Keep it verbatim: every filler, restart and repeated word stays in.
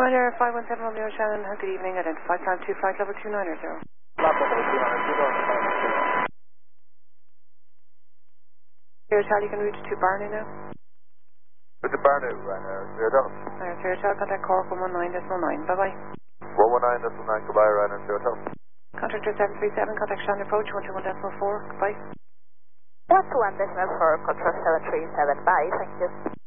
Ryanair five one seven Romeo Shannon, good evening, identify plan two flight level two nine zero. Flight level two nine zero. Zero Charlie, you can reach to Barney now. With the Barney, Ryanair, zero Delta. Ryanair zero Charlie, contact Cork one one nine decimal nine, bye bye. one one nine decimal nine, goodbye, Ryanair, zero Delta. Contractor seven three seven, contact Shannon approach one two one decimal four, goodbye. one two one decimal four, control seven three seven, bye, thank you.